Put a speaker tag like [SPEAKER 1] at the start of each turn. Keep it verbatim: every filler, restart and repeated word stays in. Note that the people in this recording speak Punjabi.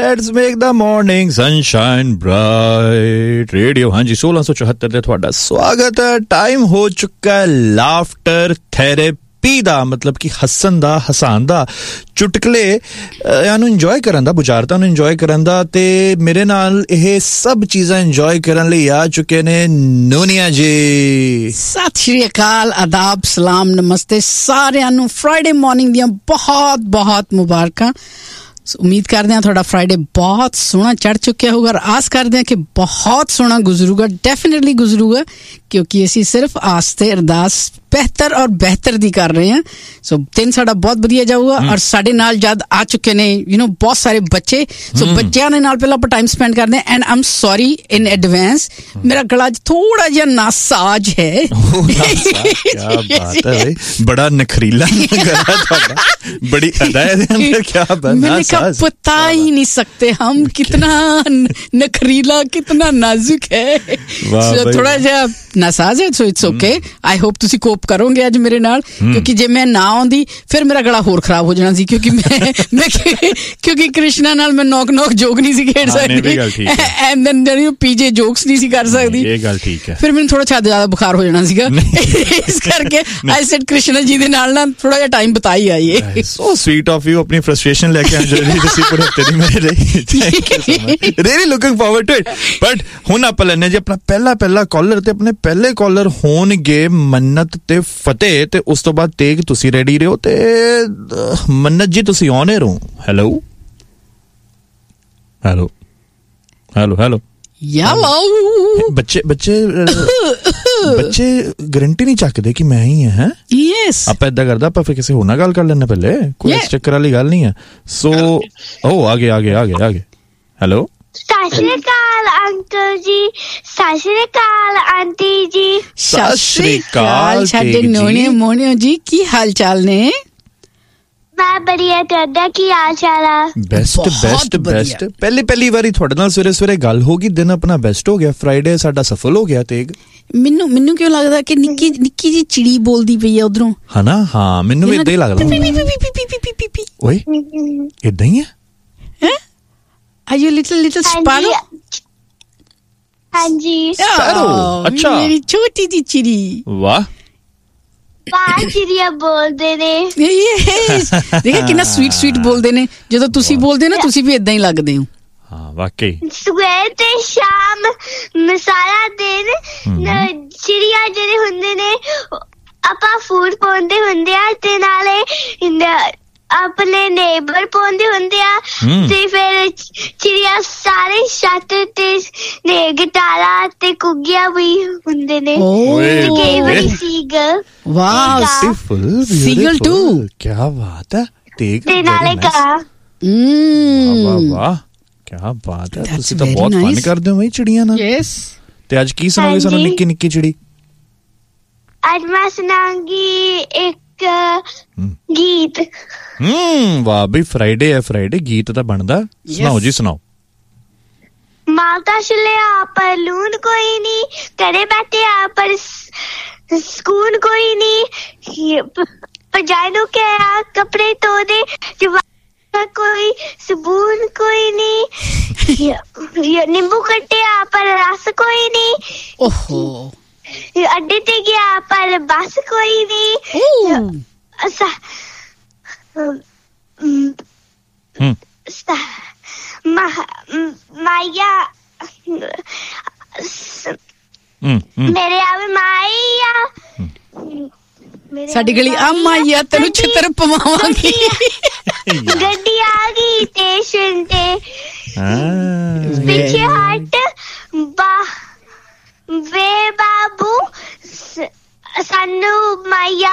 [SPEAKER 1] Let's make the morning sunshine bright. Radio हाँ जी सोलह सौ चौहत्तर ਤੇ ਤੁਹਾਡਾ ਸਵਾਗਤ ਹੈ. ਟਾਈਮ ਹੋ ਚੁੱਕਾ ਲਾਫਟਰ ਥੈਰੇਪੀ ਦਾ, ਮਤਲਬ ਕਿ ਹੱਸਣ ਦਾ, ਹਸਾਨ ਦਾ, ਚੁਟਕਲੇ ਇਹਨੂੰ ਇੰਜੋਏ ਕਰਨ ਦਾ, ਬੁਝਾਰਤਾਂ ਨੂੰ ਇੰਜੋਏ ਕਰਨ ਦਾ. ਤੇ ਮੇਰੇ ਨਾਲ ਇਹ ਸਭ ਚੀਜ਼ਾਂ ਇੰਜੋਏ ਕਰਨ ਲਈ ਆ ਚੁੱਕੇ ਨੇ ਨੂਨੀਆ ਜੀ.
[SPEAKER 2] ਸਤਿ ਸ਼੍ਰੀ ਅਕਾਲ, ਆਦਾਬ, ਸਲਾਮ, ਨਮਸਤੇ ਸਾਰਿਆਂ ਨੂੰ. ਫਰਾਈਡੇ ਮਾਰਨਿੰਗ ਦੀਆਂ ਬਹੁਤ ਬਹੁਤ ਮੁਬਾਰਕਾਂ. ਉਮੀਦ ਕਰਦੇ ਹਾਂ ਤੁਹਾਡਾ ਫਰਾਈਡੇ ਬਹੁਤ ਸੋਹਣਾ ਚੜ ਚੁੱਕਿਆ ਹੋਊਗਾ ਔਰ ਆਸ ਕਰਦੇ ਹਾਂ ਕਿ ਬਹੁਤ ਸੋਹਣਾ ਗੁਜ਼ਰੂਗਾ. ਡੈਫੀਨੇਟਲੀ ਗੁਜ਼ਰੂਗਾ ਕਿਉਂਕਿ ਅਸੀਂ ਸਿਰਫ ਆਸ ਤੇ ਅਰਦਾਸ ਬਿਹਤਰ ਔਰ ਬਿਹਤਰ ਦੀ ਕਰ ਰਹੇ ਹਾਂ. ਸੋ ਦਿਨ ਸਾਡਾ ਬਹੁਤ ਵਧੀਆ ਜਾਊਗਾ. ਔਰ ਸਾਡੇ ਨਾਲ ਜਦ ਆ ਚੁੱਕੇ ਨੇ ਯੂ نو ਬਹੁਤ ਸਾਰੇ ਬੱਚੇ. ਸੋ ਬੱਚਿਆਂ ਦੇ ਨਾਲ ਪਹਿਲਾਂ ਆਪਾਂ ਟਾਈਮ ਸਪੈਂਡ ਕਰਦੇ ਹਾਂ. And Aam sorry in advance, ਮੇਰਾ ਗਲਾ ਥੋੜਾ ਜਿਹਾ ਨਾਸਾਜ ਹੈ.
[SPEAKER 1] ਬੜਾ ਨਖਰੀਲਾ ਗਲਾ ਤੁਹਾਡਾ, ਬੜੀ ਅਦਾ ਹੈ ਦੇ ਅੰਦਰ. ਕੀ ਬਾਤ,
[SPEAKER 2] पता ही नहीं सकते हम कितना नखरीला, कितना नाजुक है. so, थोड़ा जा नासाज है. So it's okay. I hope ਤੁਸੀਂ ਕੋਪ ਕਰੋਗੇ ਅੱਜ ਮੇਰੇ ਨਾਲ, ਕਿਉਂਕਿ ਜੇ ਮੈਂ ਨਾ ਆਉਂਦੀ ਫਿਰ ਮੇਰਾ ਗਲਾ ਹੋਰ ਖਰਾਬ ਹੋ ਜਾਣਾ ਸੀ. ਕਿਉਂਕਿ ਮੈਂ ਮੈਂ ਕਿਉਂਕਿ ਕ੍ਰਿਸ਼ਨਾ ਨਾਲ ਮੈਂ ਨੌਕ ਨੌਕ ਜੋਕ ਨਹੀਂ ਸੀ ਖੇਡ ਸਕਦੀ ਐਂਡ ਦੈਨ ਜਿਹੜੀ ਪੀਜੇ ਜੋਕਸ ਨਹੀਂ ਸੀ ਕਰ ਸਕਦੀ.
[SPEAKER 1] ਇਹ ਗੱਲ ਠੀਕ ਹੈ.
[SPEAKER 2] ਫਿਰ ਮੈਨੂੰ ਥੋੜਾ ਛੱਡ ਜ਼ਿਆਦਾ ਬੁਖਾਰ ਹੋ ਜਾਣਾ ਸੀਗਾ. ਇਸ ਕਰਕੇ ਆਈ ਸੈਡ ਕ੍ਰਿਸ਼ਨਾ ਜੀ ਦੇ ਨਾਲ ਨਾ ਥੋੜਾ ਜਿਹਾ ਟਾਈਮ ਬਿਤਾਈ ਆਈਏ.
[SPEAKER 1] So sweet of you. ਆਪਣੀ ਫਰਸਟ੍ਰੇਸ਼ਨ ਲੈ ਕੇ ਆ ਜਿਹੜੀ ਤੁਸੀਂ ਪੂਰੇ ਹਫਤੇ ਦੀ ਮੇਰੇ ਲਈ. Thank you so much. Really looking forward to it. But ਹੁਣ ਆਪਾਂ ਲੈਣੇ ਜੀ ਆਪਣਾ ਪਹਿਲਾ ਪਹਿਲਾ ਕਾਲਰ, ਤੇ ਆਪਣੇ ਪਹਿਲੇ ਕਾਲਰ ਹੋਣਗੇ ਮੰਨਤ ਤੇ ਫਤਿਹ, ਤੇ ਉਸ ਤੋਂ ਬਾਅਦ ਤੇਗ. ਤੁਸੀਂ ਰੈਡੀ ਰਹੋ. ਤੇ ਮੰਨਤ ਜੀ ਤੁਸੀਂ ਔਨ 에ਅਰ ਹੋ. Hello hello hello hello
[SPEAKER 2] yellow.
[SPEAKER 1] ਬੱਚੇ ਬੱਚੇ ਬੱਚੇ ਗਰੰਟੀ ਨਹੀਂ ਚੱਕਦੇ ਕਿ ਮੈਂ ਹੀ ਹਾਂ.
[SPEAKER 2] ਯੈਸ,
[SPEAKER 1] ਆਪਾਂ ਏਦਾਂ ਕਰਦਾ, ਆਪਾਂ ਫਿਰ ਕਿਸੇ ਹੋਰ ਨਾਲ ਗੱਲ ਕਰ ਲੈਣੇ ਪਹਿਲੇ. ਕੋਈ ਇਸ ਚੱਕਰ ਵਾਲੀ ਗੱਲ ਨਹੀਂ ਹੈ. ਸੋ ਓ ਆ ਗਏ ਆ ਗਏ ਆ ਗਏ ਆ ਗਏ. ਹੈਲੋ,
[SPEAKER 3] ਸਤਿ ਸ਼੍ਰੀ ਅਕਾਲ ਅੰਕਲ ਜੀ. ਸਤਿ ਸ਼੍ਰੀ ਅਕਾਲ ਆਂਟੀ ਜੀ.
[SPEAKER 2] ਸਤਿ ਸ਼੍ਰੀ ਅਕਾਲ ਸਾਡੇ ਨੋਨੇ ਮੋਨਿਓ ਜੀ. ਕੀ ਹਾਲ ਚਾਲ ਨੇ?
[SPEAKER 3] ਮੈਂ ਬੜੀਆ. ਤੁਹਾਡਾ ਕੀ ਹਾਲ ਚਾਲ ਆ?
[SPEAKER 1] Best best best. ਪਹਿਲੀ ਪਹਿਲੀ ਵਾਰੀ ਤੁਹਾਡੇ ਨਾਲ ਸਵੇਰੇ ਸਵੇਰੇ ਗੱਲ ਹੋ ਗਈ. ਦਿਨ ਆਪਣਾ ਬੈਸਟ ਹੋ ਗਿਆ. ਫਰਾਈਡੇ ਸਾਡਾ ਸਫਲ ਹੋ ਗਿਆ. ਤੇਗ
[SPEAKER 2] ਮੈਨੂੰ ਮੈਨੂੰ ਕਿਉਂ ਲੱਗਦਾ ਕਿ ਨਿੱਕੀ ਨਿੱਕੀ ਜੀ ਚਿੜੀ ਬੋਲਦੀ ਪਈ ਆ ਉਧਰੋਂ,
[SPEAKER 1] ਹਨਾ? ਹਾਂ, ਮੈਨੂੰ ਏਦਾਂ ਹੀ ਲੱਗਦਾ. ਓਏ ਏਦਾਂ ਹੀ ਹੈ.
[SPEAKER 2] Are you little little sparrow?
[SPEAKER 3] ਹਾਂਜੀ.
[SPEAKER 1] sparrow. ਅੱਛਾ,
[SPEAKER 2] ਮੇਰੀ ਛੋਟੀ ਜੀ ਚਿੜੀ.
[SPEAKER 1] ਵਾਹ,
[SPEAKER 3] ਬਾਹਰ ਚਿੜੀਆਂ ਬੋਲਦੇ ਨੇ.
[SPEAKER 2] ਦੇਖਿਆ ਕਿੰਨਾ ਸਵੀਟ ਸਵੀਟ ਬੋਲਦੇ ਨੇ. ਜਦੋਂ ਤੁਸੀਂ ਬੋਲਦੇ ਨਾ ਤੁਸੀਂ ਵੀ ਏਦਾਂ ਹੀ ਲੱਗਦੇ ਹੋ.
[SPEAKER 1] ਹਾਂ ਵਾਕਈ.
[SPEAKER 3] ਸਵੇਰ ਤੇ ਸ਼ਾਮ ਸਾਰਾ ਦਿਨ ਚਿੜੀਆਂ ਜਿਹੜੇ ਹੁੰਦੇ ਨੇ ਆਪਾਂ ਫੂਡ ਪਾਉਂਦੇ ਹੁੰਦੇ ਆ, ਤੇ ਨਾਲੇ ਆਪਣੇ ਨੇਬਰ ਪਾਉਂਦੇ ਹੁੰਦੇ ਆ. ਤੇ ਫਿਰ ਚਿੜੀਆਂ ਸਾਰੇ ਛੱਤ ਤੇ ਨੇ ਗਿਟਾਰਾਂ ਤੇ ਕੁੱਗੀਆਂ ਵੀ ਹੁੰਦੇ ਨੇ. ਕਈ ਵਾਰੀ ਸੀਗਲ.
[SPEAKER 2] Wow, Seagull to.
[SPEAKER 1] ਕੀ ਬਾਤ ਹੈ.
[SPEAKER 3] ਤੇ ਨਾਲੇ ਗਾ.
[SPEAKER 1] ਵਾਹ ਵਾਹ, ਕੀ ਬਾਤ ਹੈ. ਤੁਸੀਂ ਤਾਂ ਬਹੁਤ ਫਨ ਕਰਦੇ ਹੋ ਬਈ ਚਿੜੀਆਂ ਨਾਲ.
[SPEAKER 2] ਯੈਸ.
[SPEAKER 1] ਤੇ ਅੱਜ ਕੀ ਸੁਣਾਓਗੇ ਸਾਨੂੰ ਨਿੱਕੀ ਨਿੱਕੀ ਚਿੜੀ?
[SPEAKER 3] ਅੱਜ ਮੈਂ ਸੁਣਾਂਗੀ ਇੱਕ ਗੀਤ.
[SPEAKER 1] ਹਮ ਵਾਹ ਬਈ, ਫਰਾਈਡੇ ਹੈ, ਫਰਾਈਡੇ ਗੀਤ ਤਾਂ ਬਣਦਾ. ਸੁਣਾਓ ਜੀ, ਸੁਣਾਓ.
[SPEAKER 3] ਮਾਲਤਾ ਛਲਿਆ ਪਰ ਲੂਣ ਕੋਈ ਨਹੀਂ, ਘਰੇ ਬੈਠੇ ਆ ਪਰ ਸਕੂਨ ਕੋਈ ਨਹੀਂ, ਭਜਾਈ ਨੂੰ ਕਿਹਾ ਕੱਪੜੇ ਧੋ ਦੇ, ਕੋਈ ਸਬੂਨ ਕੋਈ ਨਹੀਂ, ਨਿੰਬੂ ਕੱਟਿਆ ਪਰ ਰਸ ਕੋਈ ਨਹੀਂ, ਓਹੋ ਅੱਡੇ ਤੇ ਗਿਆ ਪਰ ਬੱਸ ਕੋਈ ਨਹੀਂ, ਮਾਇਆ ਮੇਰੇ ਆਵੇ ਮਾਇਆ,
[SPEAKER 2] ਸਾਡੀ ਗਲੀ ਆ ਮਾਇਆ ਤੈਨੂੰ ਛਿੱਤਰ ਪਵਾਵਾਂਗੀ,
[SPEAKER 3] ਗੱਡੀ ਆ ਗਈ ਸਟੇਸ਼ਨ ਤੇ, ਪਿੱਛੇ